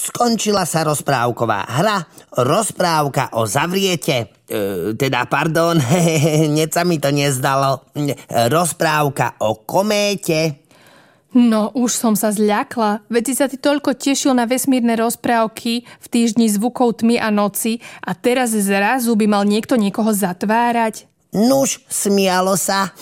Skončila sa rozprávková hra, rozprávka o zavriete, hneď sa mi to nezdalo, rozprávka o kométe. No, už som sa zľakla. Veď si sa ty toľko tešil na vesmírne rozprávky v týždni zvukov tmy a noci a teraz zrazu by mal niekto niekoho zatvárať. Nuž, smialo sa,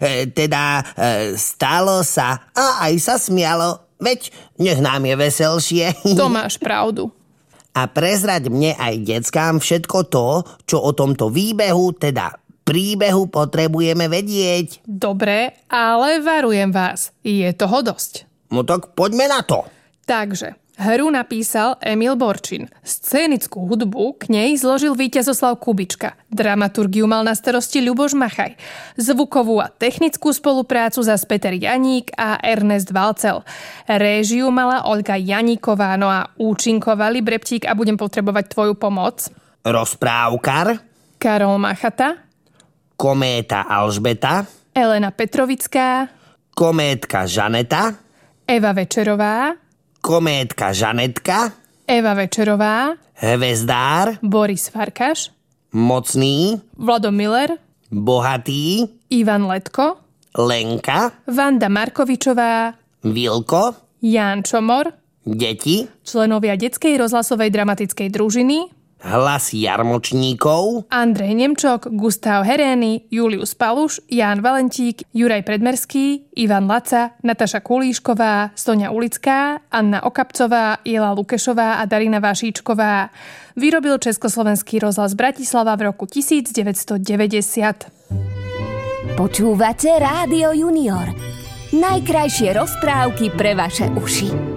stalo sa a aj sa smialo. Veď nech nám je veselšie. To máš pravdu. A prezrať mne aj deckám všetko to, čo o tomto výbehu, príbehu potrebujeme vedieť. Dobre, ale varujem vás, je toho dosť. No tak poďme na to. Takže, hru napísal Emil Borčin. Scénickú hudbu k nej zložil Víťazoslav Kubička. Dramaturgiu mal na starosti Ľuboš Machaj. Zvukovú a technickú spoluprácu zas Peter Janík a Ernest Valcel. Réžiu mala Olga Janíková, no a účinkovali Breptík a budem potrebovať tvoju pomoc. Rozprávkar Karol Machata, Kométa Alžbeta, Elena Petrovická, Kométka Žaneta, Eva Večerová, Kométka Žanetka, Eva Večerová, Hvezdár, Boris Farkaš, Mocný, Vlado Miller, Bohatý, Ivan Letko, Lenka, Vanda Markovičová, Vilko, Ján Čomor, deti, členovia detskej rozhlasovej dramatickej družiny, Hlas jarmočníkov, Andrej Nemčok, Gustav Herény, Julius Paluš, Ján Valentík, Juraj Predmerský, Ivan Laca, Nataša Kulíšková, Soňa Ulická, Anna Okapcová, Jela Lukešová a Darina Vašíčková. Vyrobil Československý rozhlas Bratislava v roku 1990. Počúvate Rádio Junior. Najkrajšie rozprávky pre vaše uši.